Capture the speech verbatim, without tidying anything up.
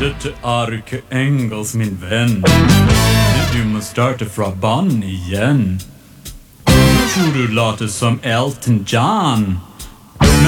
heter Arke Engels, min vän. Men du måste starta från barn igen. Jag tror du låter som Elton John.